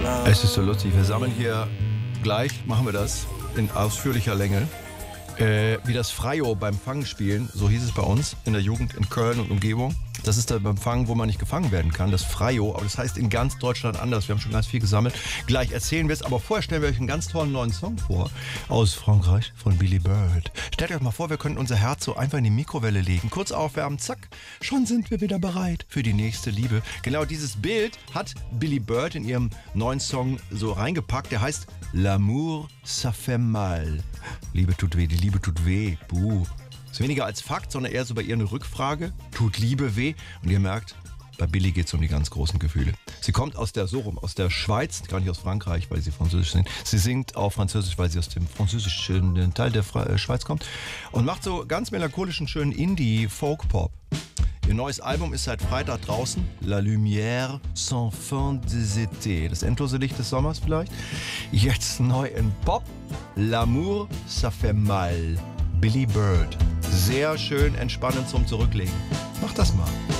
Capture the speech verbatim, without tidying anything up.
Es ist so lustig. Wir sammeln hier gleich, machen wir das in ausführlicher Länge, äh, wie das Freio beim Fangenspielen, so hieß es bei uns in der Jugend in Köln und Umgebung. Das ist da beim Fangen, wo man nicht gefangen werden kann, das Freio, aber das heißt in ganz Deutschland anders. Wir haben schon ganz viel gesammelt. Gleich erzählen wir es, aber vorher stellen wir euch einen ganz tollen neuen Song vor aus Frankreich von Billy Bird. Stellt euch mal vor, wir könnten unser Herz so einfach in die Mikrowelle legen, kurz aufwärmen, zack, schon sind wir wieder bereit für die nächste Liebe. Genau dieses Bild hat Billy Bird in ihrem neuen Song so reingepackt. Der heißt L'amour ça fait mal. Liebe tut weh, die Liebe tut weh, buh. Ist weniger als Fakt, sondern eher so bei ihr eine Rückfrage. Tut Liebe weh? Und ihr merkt, bei Billy geht es um die ganz großen Gefühle. Sie kommt aus der, so rum, aus der Schweiz, gar nicht aus Frankreich, weil sie französisch singt. Sie singt auch französisch, weil sie aus dem französischen Teil der Fra- äh, Schweiz kommt. Und macht so ganz melancholischen, schönen Indie-Folk-Pop. Ihr neues Album ist seit Freitag draußen. La Lumière sans fin des étés. Das endlose Licht des Sommers vielleicht. Jetzt neu in Pop. L'amour, ça fait mal. Billy Bird. Sehr schön entspannend zum Zurücklegen. Macht das mal.